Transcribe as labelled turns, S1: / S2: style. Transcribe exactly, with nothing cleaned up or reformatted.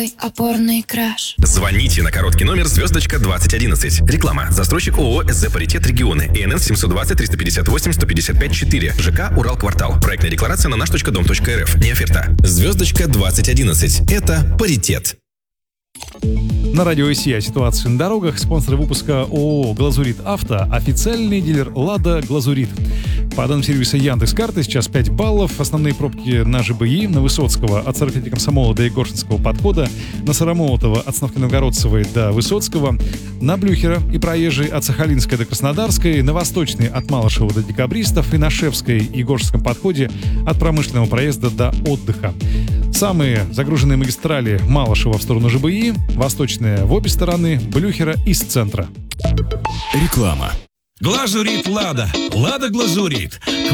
S1: Опорный краш.
S2: Звоните на короткий номер звездочка двадцать одиннадцать. Реклама. Застройщик ООО СЗ «Паритет Регионы». ИНН семьсот двадцать триста пятьдесят восемь сто пятьдесят пять четыре. ЖК «Урал-Квартал». Проектная декларация на наш точка дом точка РФ. Не оферта. Звездочка двадцать одиннадцать. Это «Паритет».
S3: На радио ИСИ о ситуации на дорогах. Спонсор выпуска ООО «Глазурит Авто». Официальный дилер «Лада Глазурит». По данным сервиса Яндекс.Карты сейчас пять баллов. Основные пробки на ЖБИ, на Высоцкого от сорок пяти Комсомола до Егоршинского подхода, на Сарамолотова от остановки Новгородцевой до Высоцкого, на Блюхера и Проезжей от Сахалинской до Краснодарской, на Восточной от Малышева до Декабристов и на Шевской и Егорском подходе от Промышленного проезда до Отдыха. Самые загруженные магистрали: Малышева в сторону ЖБИ, Восточная в обе стороны, Блюхера из центра.
S4: Реклама.
S5: Глазурит Лада. Лада Глазурит.